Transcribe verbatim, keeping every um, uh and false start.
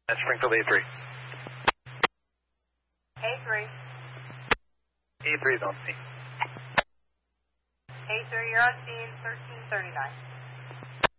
That's Springfield A three. A three. A three is on scene. A three, you're on scene thirteen thirty-nine.